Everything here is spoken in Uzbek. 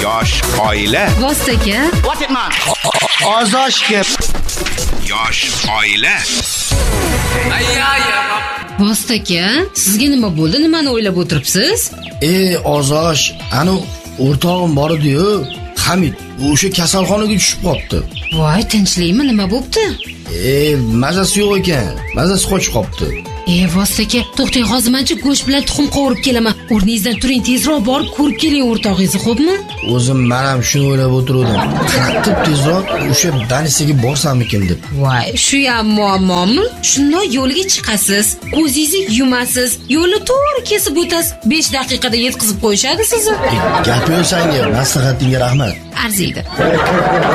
Yosh oila. Vostaka. What it man? Ozoshga. Yosh oila. Vostaka, sizga nima bo'ldi? Nimani o'ylab o'tiribsiz? Ozosh, ana o'rtog'im bor edi-yu, Hamid, o'sha kasalxonaga tushib qopti. Voy, tinchlikmi? Nima bo'pti? Mazasi yo'q ekan. Mazasi qochib qopti. Vostaka, to'xtang, hozir mencha go'sht bilan tuxum qovurib kelaman. O'rningizdan turing, tezroq borib ko'rib keling o'rtog'ingizni, xo'pmi? O'zim men ham shuni o'ylab o'tirdim. Qattiq tezroq o'sha Danisaga borsammikin deb. Voy, shu ham muammomi? Shundoq yo'lga chiqasiz, ko'zingizni yumasiz, yo'lni to'g'ri kesib o'tasiz. 5 daqiqada yetkazib qo'yishadi sizni. Gap yo'sanga, maslahatingga rahmat. Arziydi.